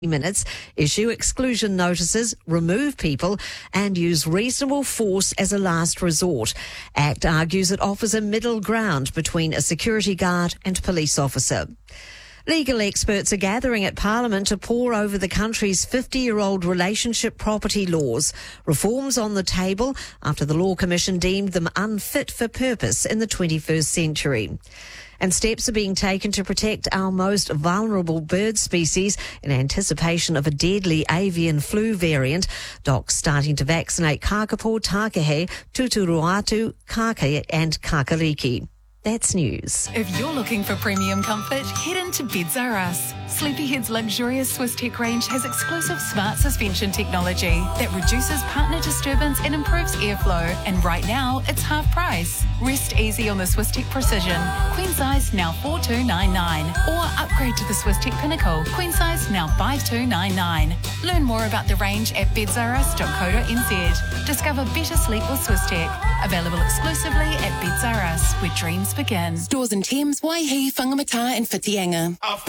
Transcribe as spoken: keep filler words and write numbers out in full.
minutes, issue exclusion notices, remove people and use reasonable force as a last resort. ACT argues it offers a middle ground between a security guard and police officer. Legal experts are gathering at Parliament to pore over the country's fifty-year-old relationship property laws. Reforms on the table after the Law Commission deemed them unfit for purpose in the twenty-first century. And steps are being taken to protect our most vulnerable bird species in anticipation of a deadly avian flu variant. Docs starting to vaccinate kakapo, takahe, tuturuatu, kaka and kakariki. That's news. If you're looking for premium comfort, head into Beds R Us. Sleepyhead's luxurious Swiss Tech range has exclusive smart suspension technology that reduces partner disturbance and improves airflow. And right now, it's half price. Rest easy on the Swiss Tech Precision. Queen size now four two nine nine. Or upgrade to the Swiss Tech Pinnacle. Queen size now five two nine nine. Learn more about the range at beds r us dot co dot n z. Discover better sleep with Swiss Tech. Available exclusively at Beds R Us, where dreams begin. Stores in Thames, Waihi, Whangamata and Whitianga.